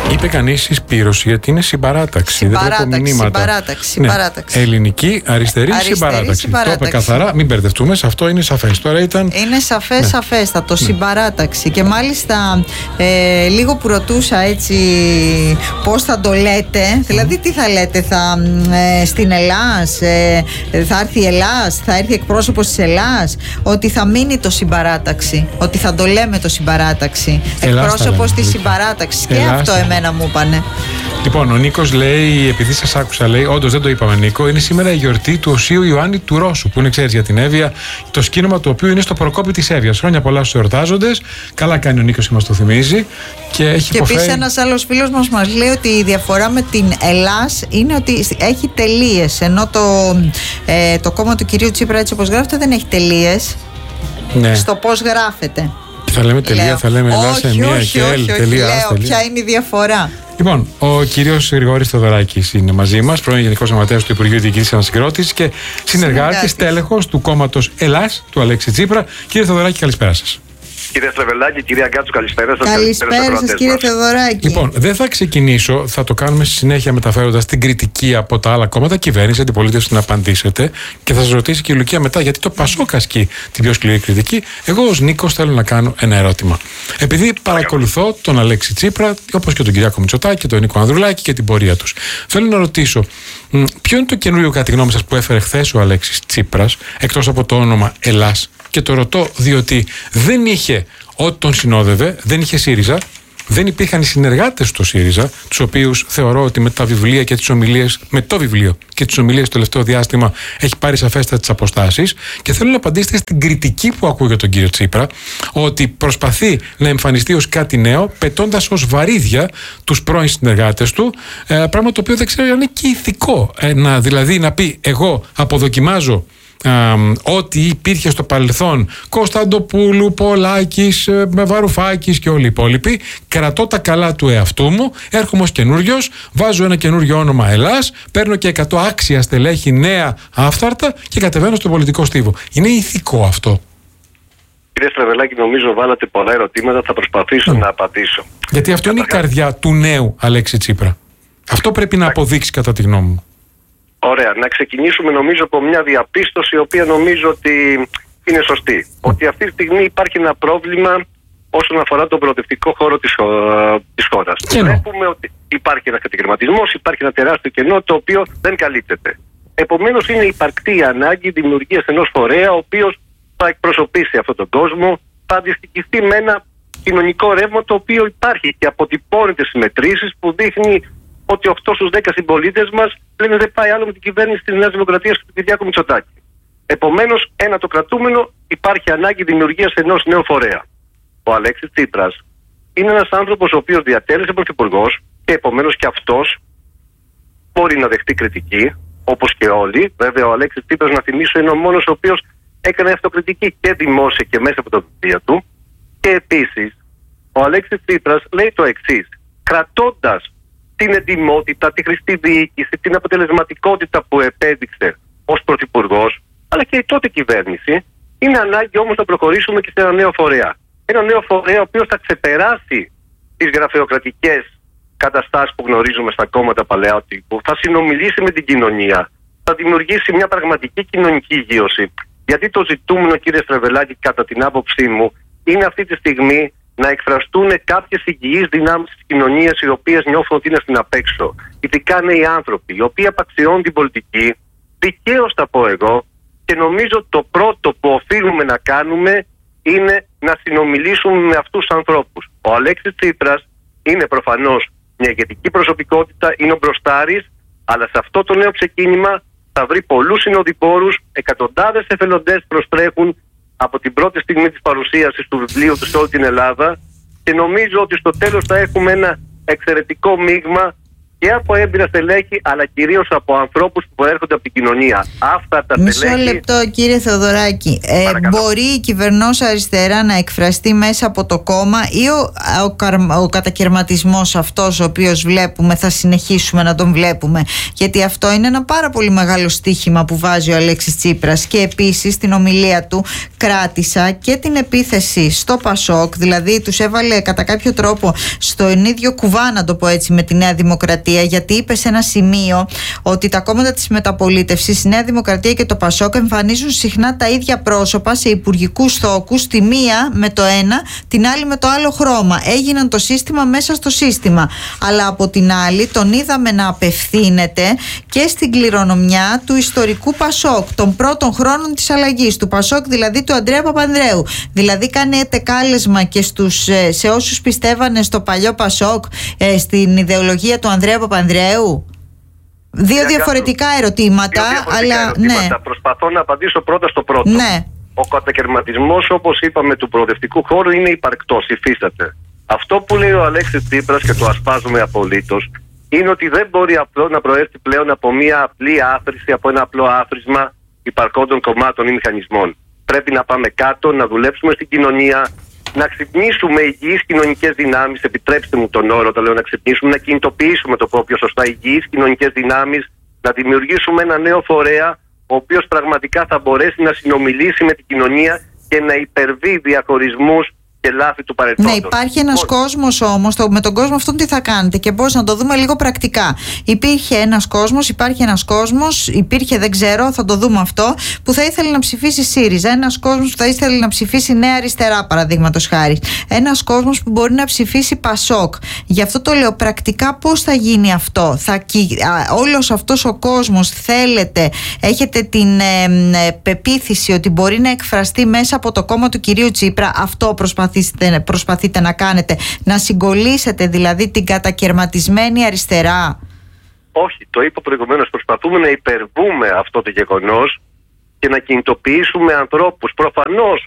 Είπε κανείς συσπήρωση, γιατί είναι συμπαράταξη. Δεν βλέπω μηνύματα. Συμπαράταξη. Ελληνική, αριστερή συμπαράταξη. Το είπε καθαρά, μην μπερδευτούμε, σε αυτό είναι σαφές. Τώρα ήταν. Είναι σαφές, σαφέστατο. Συμπαράταξη. Και μάλιστα λίγο που ρωτούσα έτσι πώς θα το λέτε, δηλαδή τι θα λέτε, στην Ελλάς, θα έρθει η Ελλάς, θα έρθει εκπρόσωπος της Ελλάς, ότι θα μείνει το συμπαράταξη, ότι θα το λέμε το συμπαράταξη. Εκπρόσωπος της συμπαράταξης. Και αυτό εμένα μου είπανε. Λοιπόν, ο Νίκος λέει, επειδή σας άκουσα, λέει, όντως δεν το είπαμε Νίκο, είναι σήμερα η γιορτή του Οσίου Ιωάννη του Ρώσου, που είναι, ξέρεις, για την Εύβοια, το σκήνομα του οποίου είναι στο Προκόπη της Εύβοιας. Χρόνια πολλά στους εορτάζοντες. Καλά κάνει ο Νίκος και μας το θυμίζει. Και επίσης ένας άλλος φίλος μας λέει ότι η διαφορά με την Ελλάς είναι ότι έχει τελείες, ενώ το κόμμα του κυρίου Τσίπρα, έτσι όπως γράφεται, δεν έχει τελείες. Ναι. Στο πώς γράφεται. Θα λέμε τελεία, θα λέμε Ελλάς, μία και L, τελεία. Λέω ποια είναι η διαφορά. Λοιπόν, ο κύριος Γρηγόρης Θεοδωράκης είναι μαζί μας, πρώην Γενικός Γραμματέας του Υπουργείου Διοικητικής Ανασυγκρότησης και συνεργάτης, τέλεχος του κόμματος Ελλάς, του Αλέξη Τσίπρα. Κύριε Θεοδωράκη, καλησπέρα σας. Κύριε Στρεβελάκη, κυρία Γκάτσου, καλησπέρα σας. Καλησπέρα σας, κύριε Θεοδωράκη. Λοιπόν, δεν θα ξεκινήσω, θα το κάνουμε στη συνέχεια μεταφέροντας την κριτική από τα άλλα κόμματα, κυβέρνηση, αντιπολίτευση, να απαντήσετε και θα σας ρωτήσει και η Λουκία μετά γιατί το Πασόκ ασκεί την πιο σκληρή κριτική. Εγώ ως Νίκος θέλω να κάνω ένα ερώτημα. Επειδή παρακολουθώ τον Αλέξη Τσίπρα, όπως και τον Κυριάκο Μητσοτάκη και τον Νίκο Ανδρουλάκη και την πορεία τους, θέλω να ρωτήσω ποιο είναι το καινούριο κατά τη γνώμη σας που έφερε χθες ο Αλέξης Τσίπρας, εκτός από το όνομα Ελλάς. Και το ρωτώ διότι δεν είχε ό,τι τον συνόδευε, δεν είχε ΣΥΡΙΖΑ, δεν υπήρχαν οι συνεργάτες του ΣΥΡΙΖΑ, τους οποίους θεωρώ ότι με τα βιβλία και τις ομιλίες, με το βιβλίο και τις ομιλίες το τελευταίο διάστημα έχει πάρει σαφέστατες αποστάσεις. Και θέλω να απαντήσετε στην κριτική που ακούω για τον κύριο Τσίπρα, ότι προσπαθεί να εμφανιστεί ως κάτι νέο, πετώντας ως βαρύδια τους πρώην συνεργάτες του, πράγμα το οποίο δεν ξέρω αν είναι και ηθικό. Δηλαδή να πει, εγώ αποδοκιμάζω ό,τι υπήρχε στο παρελθόν, Κωνσταντοπούλου, Πολάκης, Βαρουφάκης και όλοι οι υπόλοιποι, κρατώ τα καλά του εαυτού μου, έρχομαι ως καινούριος, βάζω ένα καινούριο όνομα Ελλάς, παίρνω και 100 άξια στελέχη νέα άφθαρτα και κατεβαίνω στο πολιτικό στίβο. Είναι ηθικό αυτό? Κύριε Στραβελάκη, νομίζω βάλατε πολλά ερωτήματα, θα προσπαθήσω να απαντήσω. Γιατί αυτό είναι η καρδιά του νέου Αλέξη Τσίπρα. Αυτό πρέπει να αποδείξει κατά τη γνώμη μου. Ωραία. Να ξεκινήσουμε νομίζω από μια διαπίστωση η οποία νομίζω ότι είναι σωστή. Ότι αυτή τη στιγμή υπάρχει ένα πρόβλημα όσον αφορά τον προοδευτικό χώρο της χώρας. Βλέπουμε ότι υπάρχει ένας κατηγορηματισμός, υπάρχει ένα τεράστιο κενό το οποίο δεν καλύπτεται. Επομένως είναι υπαρκτή η ανάγκη δημιουργίας ενός φορέα ο οποίος θα εκπροσωπήσει αυτόν τον κόσμο, θα αντιστοιχιστεί με ένα κοινωνικό ρεύμα το οποίο υπάρχει και αποτυπώνεται στις μετρήσεις που δείχνει ότι 8 στους 10 συμπολίτες μας λένε δεν πάει άλλο με την κυβέρνηση της Νέας Δημοκρατίας του Κυριάκου Μητσοτάκη. Επομένως, ένα το κρατούμενο, υπάρχει ανάγκη δημιουργίας ενός νέου φορέα. Ο Αλέξης Τσίπρας είναι ένας άνθρωπος ο οποίος διατέλεσε πρωθυπουργός και επομένως και αυτός μπορεί να δεχτεί κριτική, όπως και όλοι. Βέβαια, ο Αλέξης Τσίπρας, να θυμίσω, είναι ο μόνος ο οποίος έκανε αυτοκριτική και δημόσια και μέσα από τα βιβλία του. Και επίσης, ο Αλέξης Τσίπρας λέει το εξής, κρατώντας την εντιμότητα, τη χρηστή διοίκηση, την αποτελεσματικότητα που επέδειξε ως πρωθυπουργός, αλλά και η τότε κυβέρνηση, είναι ανάγκη όμως να προχωρήσουμε και σε ένα νέο φορέα. Ένα νέο φορέα ο οποίος θα ξεπεράσει τις γραφειοκρατικές καταστάσεις που γνωρίζουμε στα κόμματα παλαιά τύπου, θα συνομιλήσει με την κοινωνία, θα δημιουργήσει μια πραγματική κοινωνική υγείωση. Γιατί το ζητούμενο, κύριε Στραβελάκη, κατά την άποψή μου, είναι αυτή τη στιγμή να εκφραστούν κάποιες υγιείς δυνάμεις της κοινωνίας οι οποίες νιώθουν ότι είναι στην απέξω. Ειδικά νέοι άνθρωποι, οι οποίοι απαξιώνουν την πολιτική, δικαίως θα πω εγώ, και νομίζω το πρώτο που οφείλουμε να κάνουμε είναι να συνομιλήσουμε με αυτούς τους ανθρώπους. Ο Αλέξης Τσίπρας είναι προφανώς μια ηγετική προσωπικότητα, είναι ο μπροστάρης, αλλά σε αυτό το νέο ξεκίνημα θα βρει πολλούς συνοδοιπόρους, εκατοντάδες εθελοντές προστρέχουν από την πρώτη στιγμή της παρουσίασης του βιβλίου του σε όλη την Ελλάδα και νομίζω ότι στο τέλος θα έχουμε ένα εξαιρετικό μείγμα και από έμπειρα στελέχη, αλλά κυρίως από ανθρώπους που έρχονται από την κοινωνία. Αυτά τα Μισό στελέχη... λεπτό, κύριε Θεοδωράκη. Μπορεί η κυβερνός αριστερά να εκφραστεί μέσα από το κόμμα, ή ο κατακαιρματισμός αυτός ο οποίος βλέπουμε θα συνεχίσουμε να τον βλέπουμε? Γιατί αυτό είναι ένα πάρα πολύ μεγάλο στίχημα που βάζει ο Αλέξης Τσίπρας. Και επίσης στην ομιλία του κράτησα και την επίθεση στο Πασόκ, δηλαδή τους έβαλε κατά κάποιο τρόπο στον ίδιο κουβά, να το πω έτσι, με τη Νέα Δημοκρατία, γιατί είπε σε ένα σημείο ότι τα κόμματα της μεταπολίτευσης, η Νέα Δημοκρατία και το Πασόκ, εμφανίζουν συχνά τα ίδια πρόσωπα σε υπουργικούς θόκους, τη μία με το ένα, την άλλη με το άλλο χρώμα. Έγιναν το σύστημα μέσα στο σύστημα. Αλλά από την άλλη τον είδαμε να απευθύνεται και στην κληρονομιά του ιστορικού Πασόκ, των πρώτων χρόνων της αλλαγής, του Πασόκ δηλαδή του Ανδρέα Παπανδρέου. Δηλαδή κάνετε κάλεσμα και σε όσους πιστεύανε στο παλιό Πασόκ, στην ιδεολογία του Ανδρέα Παπανδρέου. Δύο διαφορετικά ερωτήματα, αλλά ναι. Προσπαθώ να απαντήσω πρώτα στο πρώτο. Ναι. Ο κατακαιρματισμός, όπως είπαμε, του προοδευτικού χώρου είναι υπαρκτός, υφίσταται. Αυτό που λέει ο Αλέξης Τσίπρας, και το ασπάζουμε απολύτως, είναι ότι δεν μπορεί απλό να προέρχεται πλέον από μια απλή άθροιστη, από ένα απλό άθροισμα υπαρκόντων κομμάτων ή μηχανισμών. Πρέπει να πάμε κάτω, να δουλέψουμε στην κοινωνία, να ξυπνήσουμε υγιείς κοινωνικές δυνάμεις. Επιτρέψτε μου τον όρο, το λέω, να ξυπνήσουμε, να κινητοποιήσουμε, το πω πιο σωστά, υγιείς κοινωνικές δυνάμεις, να δημιουργήσουμε ένα νέο φορέα, ο οποίος πραγματικά θα μπορέσει να συνομιλήσει με την κοινωνία και να υπερβεί διαχωρισμούς και λάθη του παρελθόντος. Ναι, υπάρχει ένας κόσμος όμως, με τον κόσμο αυτόν τι θα κάνετε και πώς να το δούμε λίγο πρακτικά? Υπάρχει ένας κόσμος, δεν ξέρω, θα το δούμε αυτό, που θα ήθελε να ψηφίσει ΣΥΡΙΖΑ, ένας κόσμος που θα ήθελε να ψηφίσει Νέα Αριστερά, παραδείγματος χάρη, ένας κόσμος που μπορεί να ψηφίσει Πασόκ. Γι' αυτό το λέω, πρακτικά πώς θα γίνει αυτό? Όλος αυτός ο κόσμος, έχετε την πεποίθηση ότι μπορεί να εκφραστεί μέσα από το κόμμα του κυρίου Τσίπρα? Αυτό προσπαθείτε να κάνετε, να συγκολήσετε δηλαδή την κατακαιρματισμένη αριστερά? Όχι, το είπα προηγουμένως, προσπαθούμε να υπερβούμε αυτό το γεγονός και να κινητοποιήσουμε ανθρώπους. Προφανώς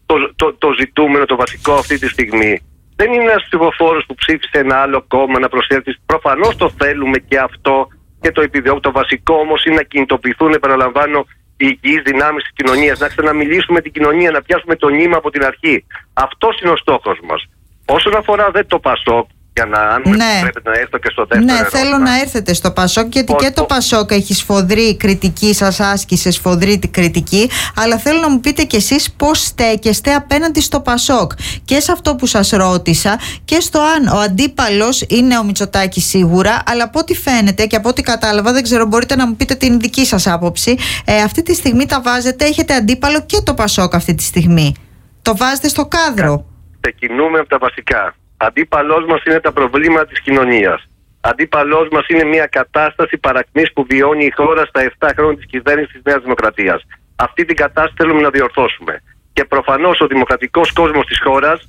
το ζητούμενο, το βασικό αυτή τη στιγμή δεν είναι ένας ψηφοφόρος που ψήφισε ένα άλλο κόμμα να προσέλθει. Προφανώς το θέλουμε και αυτό και το επιδιώκουμε. Το βασικό όμως είναι να κινητοποιηθούν, επαναλαμβάνω, οι υγιείς δυνάμεις της κοινωνίας, να ξαναμιλήσουμε την κοινωνία, να πιάσουμε το νήμα από την αρχή. Αυτός είναι ο στόχος μας. Όσον αφορά το Πασόκ, για αν πρέπει να έρθω και στο δεύτερο ερώτημα. Θέλω να έρθετε στο Πασόκ, γιατί και το Πασόκ έχει σφοδρή κριτική, σας άσκησε σφοδρή κριτική, αλλά θέλω να μου πείτε κι εσείς πώς στέκεστε απέναντι στο Πασόκ, και σε αυτό που σας ρώτησα και στο αν ο αντίπαλος είναι ο Μητσοτάκης σίγουρα, αλλά από ό,τι φαίνεται και από ό,τι κατάλαβα, δεν ξέρω, μπορείτε να μου πείτε την δική σας άποψη, αυτή τη στιγμή τα βάζετε, έχετε αντίπαλο και το Πασόκ αυτή τη στιγμή. Το βάζετε στο κάδρο. Ξεκινούμε από τα βασικά. Αντίπαλός μας είναι τα προβλήματα της κοινωνίας. Αντίπαλός μας είναι μια κατάσταση παρακμής που βιώνει η χώρα στα 7 χρόνια της κυβέρνησης της Νέας Δημοκρατίας. Αυτή την κατάσταση θέλουμε να διορθώσουμε. Και προφανώς ο δημοκρατικός κόσμος της χώρας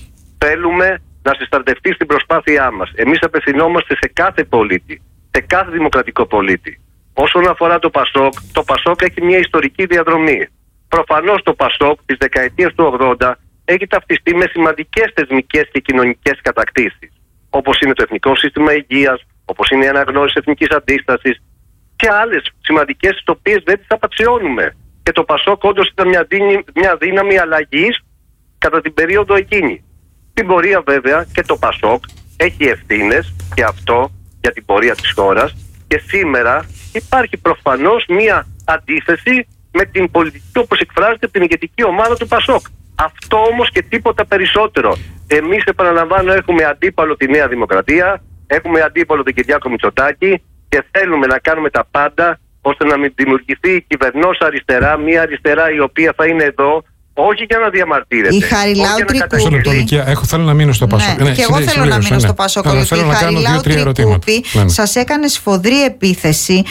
θέλουμε να συστρατευτεί στην προσπάθειά μας. Εμείς απευθυνόμαστε σε κάθε πολίτη, σε κάθε δημοκρατικό πολίτη. Όσον αφορά το Πασόκ έχει μια ιστορική διαδρομή. Προφανώς το Πασόκ της δεκαετίας του 80 έχει ταυτιστεί με σημαντικές θεσμικές και κοινωνικές κατακτήσεις, όπως είναι το Εθνικό Σύστημα Υγείας, όπως είναι η αναγνώριση εθνικής αντίστασης και άλλες σημαντικές, τις οποίες δεν τις απαξιώνουμε. Και το Πασόκ όντως ήταν μια δύναμη αλλαγής κατά την περίοδο εκείνη. Στην πορεία βέβαια και το Πασόκ έχει ευθύνες και αυτό για την πορεία της χώρας, και σήμερα υπάρχει προφανώς μια αντίθεση με την πολιτική όπως εκφράζεται από την ηγετική ομάδα του Πασόκ. Αυτό όμως και τίποτα περισσότερο. Εμείς, επαναλαμβάνω, έχουμε αντίπαλο τη Νέα Δημοκρατία, έχουμε αντίπαλο τον Κυριάκο Μητσοτάκη και θέλουμε να κάνουμε τα πάντα ώστε να μην δημιουργηθεί η κυβερνός αριστερά, μια αριστερά η οποία θα είναι εδώ όχι για να διαμαρτύρεται. Η Χαριλάου Τρικούπη. Θέλω να μείνω στο Πασόκ. Ναι, και εγώ θέλω να μείνω στο Πασόκ. Η Χαριλάου Τρικούπη σας έκανε σφοδρή επίθεση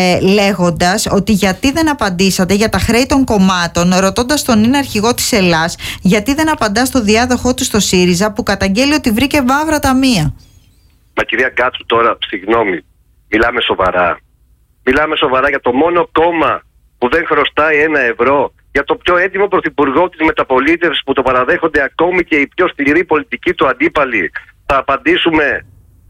λέγοντας ότι γιατί δεν απαντήσατε για τα χρέη των κομμάτων, ρωτώντας τον είναι αρχηγό της Ελλάς γιατί δεν απαντά στο διάδοχό του στο ΣΥΡΙΖΑ που καταγγέλει ότι βρήκε μαύρα ταμεία. Μα κυρία Γκάτσου, τώρα συγγνώμη, μιλάμε σοβαρά. Μιλάμε σοβαρά για το μόνο κόμμα που δεν χρωστάει 1 ευρώ, για το πιο έτοιμο πρωθυπουργό της μεταπολίτευσης που το παραδέχονται ακόμη και οι πιο σκληροί πολιτικοί του αντίπαλοι. Θα απαντήσουμε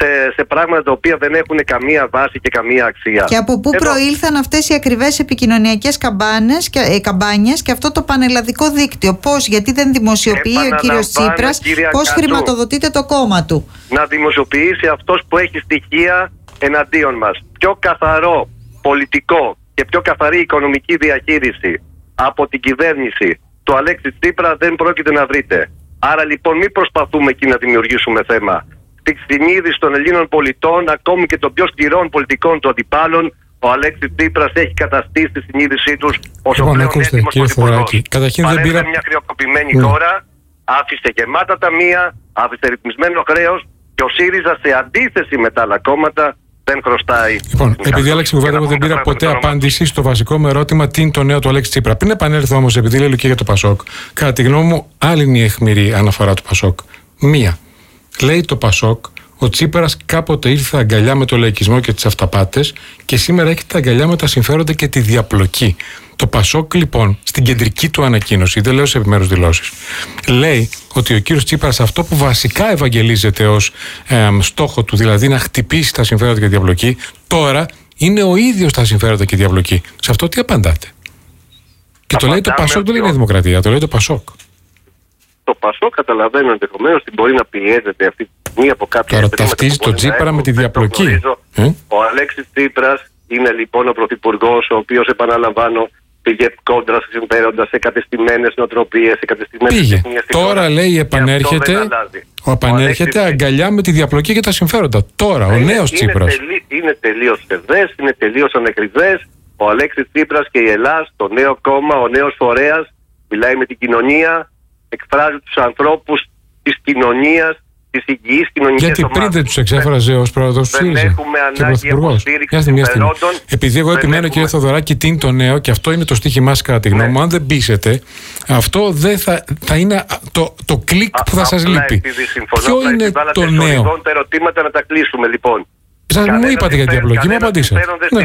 σε πράγματα τα οποία δεν έχουν καμία βάση και καμία αξία. Και από πού προήλθαν αυτές οι ακριβές επικοινωνιακές καμπάνιες και αυτό το πανελλαδικό δίκτυο? Πώς, γιατί δεν δημοσιοποιεί ο κύριος Τσίπρας, πώς χρηματοδοτείται το κόμμα του? Να δημοσιοποιήσει αυτός που έχει στοιχεία εναντίον μας. Πιο καθαρό πολιτικό και πιο καθαρή οικονομική διαχείριση από την κυβέρνηση του Αλέξη Τσίπρα δεν πρόκειται να βρείτε. Άρα λοιπόν μην προσπαθούμε εκεί να δημιουργήσουμε θέμα. Στη συνείδηση των Ελλήνων πολιτών, ακόμη και των πιο σκληρών πολιτικών του αντιπάλων, ο Αλέξης Τσίπρας έχει καταστήσει τη συνείδησή τους ως ο πλέον έτοιμος πολιτικός. Παρέμβε μια χρεοκοπημένη χώρα, άφησε γεμάτα ταμεία, άφησε ρυθμισμένο χρέος και ο ΣΥΡΙΖΑ σε αντίθεση με τα άλλα κόμματα δεν χρωστάει. Λοιπόν, επειδή Άλεξη Κουβέντα, εγώ δεν πήρα ποτέ απάντηση στο βασικό μου ερώτημα τι είναι το νέο του Αλέξη Τσίπρα. Πριν επανέλθω όμως, επειδή λέει και για το Πασόκ, κατά τη γνώμη μου, άλλη είναι η αιχμηρή αναφορά του Πασόκ. Μία. Λέει το Πασόκ, ο Τσίπρας κάποτε ήρθε αγκαλιά με το λαϊκισμό και τις αυταπάτες και σήμερα έχει τα αγκαλιά με τα συμφέροντα και τη διαπλοκή. Το Πασόκ λοιπόν στην κεντρική του ανακοίνωση, δεν λέω σε επιμέρους δηλώσεις, λέει ότι ο κύριος Τσίπρας αυτό που βασικά ευαγγελίζεται ως στόχο του, δηλαδή να χτυπήσει τα συμφέροντα και τη διαπλοκή, τώρα είναι ο ίδιος τα συμφέροντα και τη διαπλοκή. Σε αυτό τι απαντάτε? Και το λέει το Πασόκ, δεν λέει η Δημοκρατία, το λέει το Πασόκ. Το Πασόκ καταλαβαίνω ενδεχομένως ότι μπορεί να πιέζεται αυτή τη στιγμή από κάποια. Τώρα ταυτίζει το Τσίπρα με τη διαπλοκή. Ο Αλέξης Τσίπρας είναι λοιπόν ο πρωθυπουργός, ο οποίος, επαναλαμβάνω, πήγε κόντρα σε συμφέροντα, σε κατεστημένες νοοτροπίες, σε κατεστημένες τεχνίες. Τώρα λέει επανέρχεται αγκαλιά με τη διαπλοκή και τα συμφέροντα. Τώρα ο νέος Τσίπρας. Είναι τελείως ευδές, είναι τελείως ανακριβές. Ο Αλέξης Τσίπρας και η Ελλάς, το νέο κόμμα, ο νέος φορέας, μιλάει με την κοινωνία, εκφράζει τους ανθρώπους της κοινωνίας, της υγιής κοινωνικής ομάδας. Γιατί πριν δεν τους εξέφραζε ως πρόεδρος του ΣΥΡΙΖΑ? Δεν έχουμε ανάγκη υποστήριξη συμφερόντων. Επειδή εγώ επιμένω, κύριε Θοδωράκη, τι είναι το νέο, και αυτό είναι το στίχημά σας κατά τη γνώμη μου, αν δεν πείσετε, αυτό δεν θα είναι το κλικ που θα σας λείπει. Ποιο είναι το νέο? Τα ερωτήματα να τα κλείσουμε λοιπόν. Σας μου είπατε για την διαπλοκή, μου απαντήσατε.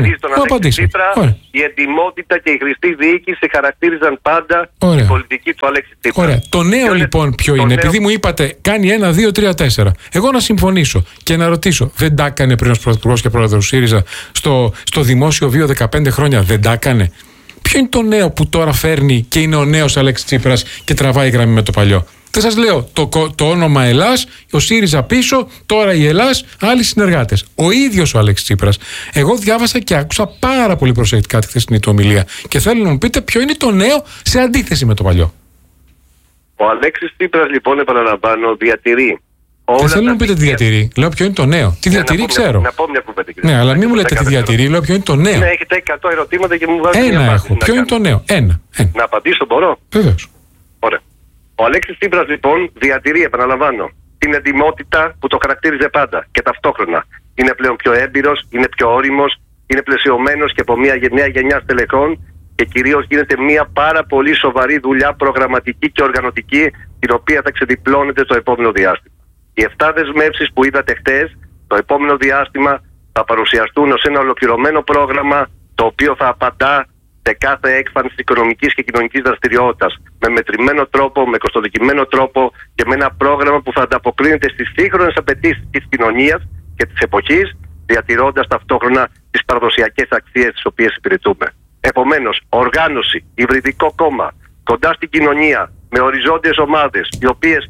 Η εντιμότητα και η χρηστή διοίκηση χαρακτήριζαν πάντα την πολιτική του Αλέξη Τσίπρα. Ωραία. Το νέο λοιπόν ποιο είναι? Επειδή μου είπατε κάνει 1, 2, 3, 4. Εγώ να συμφωνήσω και να ρωτήσω, δεν τα έκανε πριν ως πρωθυπουργός και πρόεδρος του ΣΥΡΙΖΑ στο δημόσιο βίο 15 χρόνια? Δεν τα έκανε? Ποιο είναι το νέο που τώρα φέρνει και είναι ο νέος Αλέξη Τσίπρας και τραβάει γραμμή με το παλιό? Δεν σας λέω το όνομα Ελλάς, ο ΣΥΡΙΖΑ πίσω, τώρα η Ελλάς, άλλοι συνεργάτες. Ο ίδιος ο Αλέξης Τσίπρας. Εγώ διάβασα και άκουσα πάρα πολύ προσεκτικά τη χθεσινή του ομιλία και θέλω να μου πείτε ποιο είναι το νέο σε αντίθεση με το παλιό. Ο Αλέξης Τσίπρας λοιπόν, επαναλαμβάνω, διατηρεί. Δεν θέλω να μου πείτε τι διατηρεί. Λέω ποιο είναι το νέο. Τι διατηρεί ξέρω. Να πω μια κουβέντα. Ναι, αλλά μην μου λέτε τι διατηρεί. Λέω ποιο είναι το νέο. Ναι, έχετε 100 ερωτήματα και μου βάζετε ένα έχω. Ποιο είναι το νέο? Ένα. Να απαντήσω μπορώ? Βεβαίως. Ωραία. Ο Αλέξης Τσίπρας λοιπόν διατηρεί, επαναλαμβάνω, την εντιμότητα που το χαρακτήριζε πάντα και ταυτόχρονα είναι πλέον πιο έμπειρος, είναι πιο όριμος, είναι πλαισιωμένος και από μια νέα γενιά στελεχών και κυρίως γίνεται μια πάρα πολύ σοβαρή δουλειά προγραμματική και οργανωτική, την οποία θα ξεδιπλώνεται στο επόμενο διάστημα. Οι 7 δεσμεύσεις που είδατε χτες, το επόμενο διάστημα θα παρουσιαστούν ως ένα ολοκληρωμένο πρόγραμμα, το οποίο θα απαντά σε κάθε έκφανση οικονομικής και κοινωνικής δραστηριότητας, με μετρημένο τρόπο, με κοστοδικημένο τρόπο και με ένα πρόγραμμα που θα ανταποκρίνεται στις σύγχρονες απαιτήσεις της κοινωνίας και της εποχής, διατηρώντας ταυτόχρονα τις παραδοσιακές αξίες τις οποίες υπηρετούμε. Επομένως, οργάνωση, υβριδικό κόμμα, κοντά στην κοινωνία, με οριζόντιες ομάδες, οι οποίες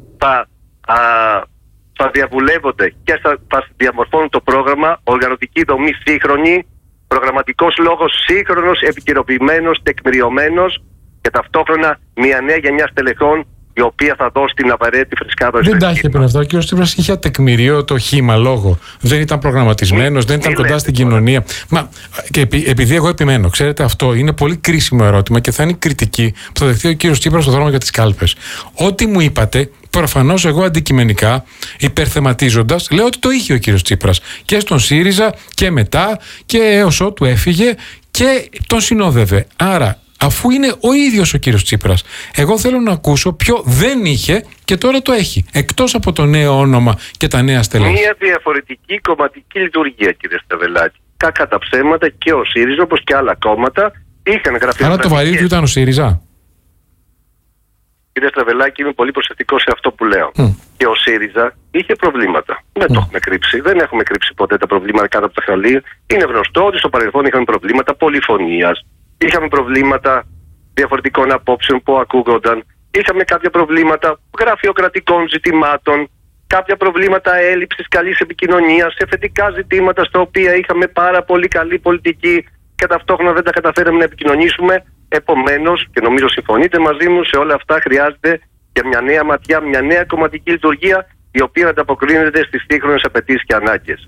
θα διαβουλεύονται και θα διαμορφώνουν το πρόγραμμα, οργανωτική δομή σύγχρονη, προγραμματικός λόγος σύγχρονος, επικαιροποιημένος, τεκμηριωμένος και ταυτόχρονα μια νέα γενιά στελεχών, η οποία θα δώσει την απαραίτητη φρεσκάδα. Δεν τα είχε πριν αυτά. Ο κ. Τσίπρας είχε τεκμηριό το χήμα λόγο. Δεν ήταν προγραμματισμένος, δεν ήταν κοντά στην κοινωνία. Μα και επειδή εγώ επιμένω, ξέρετε, αυτό είναι πολύ κρίσιμο ερώτημα και θα είναι η κριτική που θα δεχτεί ο κ. Τσίπρας στον δρόμο για τις κάλπες. Ό,τι μου είπατε, προφανώς εγώ αντικειμενικά, υπερθεματίζοντας, λέω ότι το είχε ο κ. Τσίπρας και στον ΣΥΡΙΖΑ και μετά και έως ότου έφυγε και τον συνόδευε. Άρα, αφού είναι ο ίδιος ο κύριος Τσίπρας, εγώ θέλω να ακούσω ποιο δεν είχε και τώρα το έχει, εκτός από το νέο όνομα και τα νέα στελέχη. Μια διαφορετική κομματική λειτουργία, κύριε Σταβελάκη. Κακά τα ψέματα, και ο ΣΥΡΙΖΑ, όπως και άλλα κόμματα, είχαν γραφειοκρατικές. Άρα το βαρύ του ήταν ο ΣΥΡΙΖΑ. κύριε Στραβελάκη, είμαι πολύ προσεκτικός σε αυτό που λέω. Και ο ΣΥΡΙΖΑ είχε προβλήματα. Δεν το έχουμε κρύψει. Δεν έχουμε κρύψει ποτέ τα προβλήματα κάτω από τα χαλί. Είναι γνωστό ότι στο παρελθόν είχαμε προβλήματα πολυφωνίας. Είχαμε προβλήματα διαφορετικών απόψεων που ακούγονταν. Είχαμε κάποια προβλήματα γραφειοκρατικών ζητημάτων. Κάποια προβλήματα έλλειψης καλής επικοινωνίας σε θετικά ζητήματα στα οποία είχαμε πάρα πολύ καλή πολιτική και ταυτόχρονα δεν τα καταφέραμε να επικοινωνήσουμε. Επομένως, και νομίζω συμφωνείτε μαζί μου, σε όλα αυτά χρειάζεται και μια νέα ματιά, μια νέα κομματική λειτουργία η οποία ανταποκρίνεται στις σύγχρονες απαιτήσεις και ανάγκες.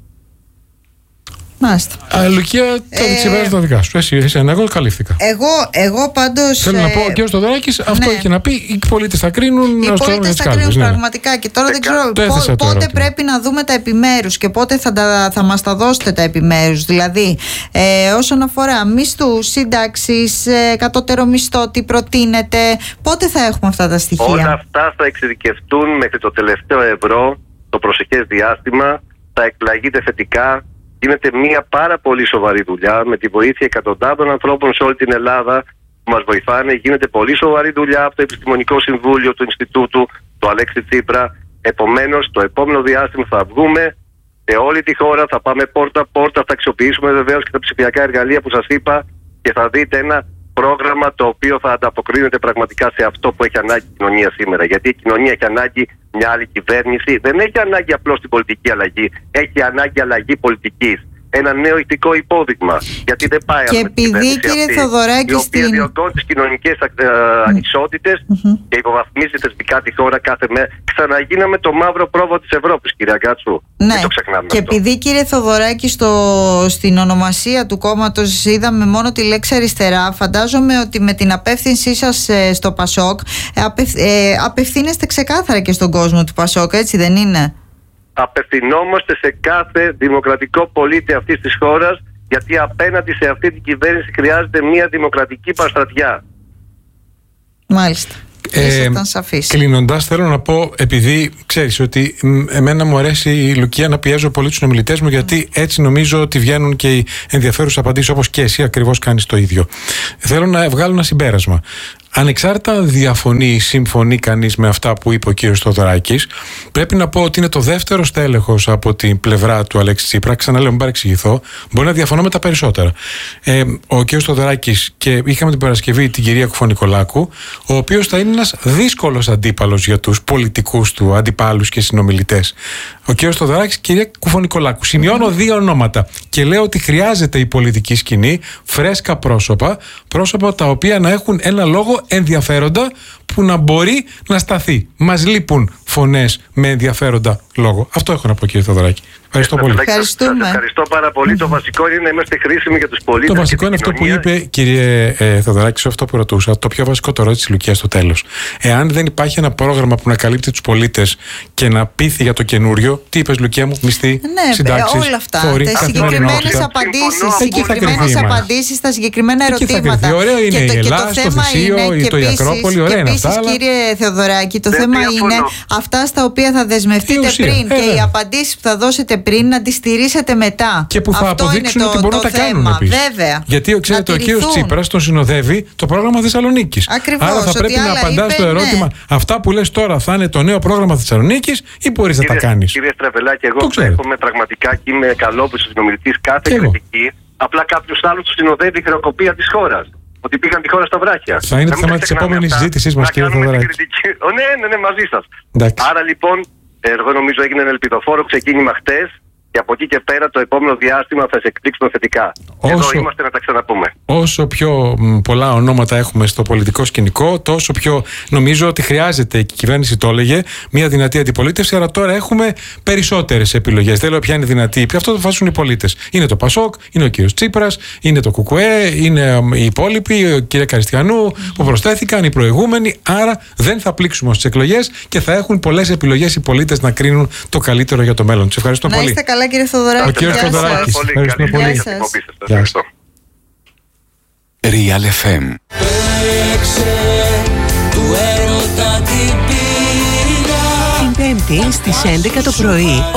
Μάλιστα. Λουκία, τα ξεπεράζει τα δικά σου. Εσύ, εγώ καλύφθηκα. Εγώ πάντως. Θέλω να πω, ο κ. Στοδωράκης αυτό είχε να πει. Οι πολίτες θα κρίνουν. Οι πολίτες θα κρίνουν πραγματικά. Και τώρα δεν ξέρω πότε πρέπει να δούμε τα επιμέρους και πότε θα μας τα δώσετε τα επιμέρους. Δηλαδή, όσον αφορά μισθούς, σύνταξεις, κατώτερο μισθό, τι προτείνετε, πότε θα έχουμε αυτά τα στοιχεία? Όλα αυτά θα εξειδικευτούν μέχρι το τελευταίο ευρώ το προσεχές διάστημα. Θα εκπλαγείτε θετικά. Γίνεται μια πάρα πολύ σοβαρή δουλειά με τη βοήθεια εκατοντάδων ανθρώπων σε όλη την Ελλάδα που μας βοηθάνε. Γίνεται πολύ σοβαρή δουλειά από το Επιστημονικό Συμβούλιο του Ινστιτούτου, του Αλέξη Τσίπρα. Επομένως, το επόμενο διάστημα θα βγούμε σε όλη τη χώρα, θα πάμε πόρτα-πόρτα, θα αξιοποιήσουμε βεβαίως και τα ψηφιακά εργαλεία που σας είπα και θα δείτε ένα πρόγραμμα το οποίο θα ανταποκρίνεται πραγματικά σε αυτό που έχει ανάγκη η κοινωνία σήμερα. Γιατί η κοινωνία έχει ανάγκη μια άλλη κυβέρνηση. Δεν έχει ανάγκη απλώς την πολιτική αλλαγή. Έχει ανάγκη αλλαγή πολιτικής. Ένα νέο ηθικό υπόδειγμα. Γιατί δεν πάει και επειδή, κύριε Θοδωράκη, η οποία διωγγώνει τις κοινωνικές ανισότητες και υποβαθμίζει θεσμικά τη χώρα κάθε μέρα. Ξαναγίναμε το μαύρο πρόβο της Ευρώπης, κύριε Αγκάτσου. Ναι. Δεν το ξεχνάμε και αυτό. επειδή, κύριε Θοδωράκη, στην ονομασία του κόμματος είδαμε μόνο τη λέξη αριστερά, φαντάζομαι ότι με την απεύθυνσή σας στο Πασόκ απευθύνεστε ξεκάθαρα και στον κόσμο του Πασόκ, έτσι δεν είναι? Απευθυνόμαστε σε κάθε δημοκρατικό πολίτη αυτής της χώρας, γιατί απέναντι σε αυτή την κυβέρνηση χρειάζεται μια δημοκρατική παραστρατιά. Μάλιστα. Ήσασταν σαφείς. Κλείνοντας, θέλω να πω, επειδή ξέρεις ότι εμένα μου αρέσει η Λουκία να πιέζω πολύ τους ομιλητές μου, γιατί έτσι νομίζω ότι βγαίνουν και οι ενδιαφέρουσες απαντήσεις, όπως και εσύ ακριβώς κάνεις το ίδιο. Θέλω να βγάλω ένα συμπέρασμα. Ανεξάρτητα διαφωνεί ή συμφωνεί κανείς με αυτά που είπε ο κύριος Θοδωράκης, πρέπει να πω ότι είναι το δεύτερο στέλεχος από την πλευρά του Αλέξη Τσίπρα. Ξαναλέω, μην παρεξηγηθώ. Μπορεί να διαφωνώ με τα περισσότερα. Ο κύριος Θοδωράκης, και είχαμε την Παρασκευή την κυρία Κουφωνικολάκου, ο οποίος θα είναι ένας δύσκολος αντίπαλος για τους πολιτικούς του αντιπάλους και συνομιλητές. Ο κύριος Θοδωράκης, κυρία Κουφωνικολάκου. Σημειώνω δύο ονόματα και λέω ότι χρειάζεται η πολιτική σκηνή φρέσκα πρόσωπα τα οποία να έχουν ένα λόγο ενδιαφέροντα που να μπορεί να σταθεί. Μας λείπουν φωνές με ενδιαφέροντα λόγο. Αυτό έχω να πω, κύριε Θοδωράκη. Ευχαριστώ πολύ. Ευχαριστώ πάρα πολύ. Το βασικό είναι να είμαστε χρήσιμοι για τους πολίτες. Το βασικό είναι αυτό που είπε, κύριε Θοδωράκη, σε αυτό που ρωτούσα. Το πιο βασικό το ρώτησε η Λουκία στο τέλος. Εάν δεν υπάρχει ένα πρόγραμμα που να καλύπτει τους πολίτες και να πείθει για το καινούριο, τι είπες, Λουκία μου, μισθή, συντάξεις, όλα αυτά. Συγκεκριμένες απαντήσεις στα συγκεκριμένα ερωτήματα. Ωραίο είναι η Ελλάδα, το Θησίο, το Ιακρόπολη, ωραία είναι αυτά. Επίσης, κύριε Θεοδωράκη, το θέμα είναι αυτά στα οποία θα δεσμευτείτε πριν και οι απαντήσεις που θα δώσετε πριν να τις στηρίσετε μετά. Και που θα αποδείξουν ότι μπορούν να τα κάνουν επίσης. Βέβαια. Γιατί ξέρετε, ο κύριος Τσίπρας τον συνοδεύει το πρόγραμμα Θεσσαλονίκης. Ακριβώς. Άρα θα πρέπει να απαντάς στο ερώτημα, αυτά που λες τώρα θα είναι το νέο πρόγραμμα Θεσσαλονίκης ή μπορείς να τα κάνεις? Κύριε Στραβελάκη, εγώ έχουμε πραγματικά και είμαι καλόπιστος συνομιλητής κάθε κριτική. Απλά κάποιος άλλος του συνοδεύει η χρεοκοπία της χώρας. Ότι πήγαν τη χώρα στα βράχια. Θα είναι το θέμα της επόμενης συζήτησής μας, κύριε Θοδωράκη. Ναι, μαζί σας. Άρα λοιπόν, εγώ νομίζω έγινε ένα ελπιδοφόρο ξεκίνημα χτες και από εκεί και πέρα το επόμενο διάστημα θα σε εκπλήξουμε θετικά. Εδώ είμαστε να τα ξαναπούμε. Όσο πιο πολλά ονόματα έχουμε στο πολιτικό σκηνικό, τόσο πιο νομίζω ότι χρειάζεται, και η κυβέρνηση το έλεγε, μια δυνατή αντιπολίτευση. Αλλά τώρα έχουμε περισσότερες επιλογές. Δεν λέω ποια είναι δυνατή, αυτό το αποφασίζουν οι πολίτες. Είναι το Πασόκ, είναι ο κύριος Τσίπρας, είναι το ΚΚΕ, είναι οι υπόλοιποι, ο κύριε Καριστιανού που προσθέθηκαν, οι προηγούμενοι. Άρα δεν θα πλήξουμε στις εκλογές και θα έχουν πολλές επιλογές οι πολίτες να κρίνουν το καλύτερο για το μέλλον τους. Ευχαριστώ πολύ. Καλά, κύριε Θοδωράκη. Ο κύριος Θοδωράκης. Ευχαριστώ πολύ. Ευχαριστώ. Real FM. Την Πέμπτη στις 11 το πρωί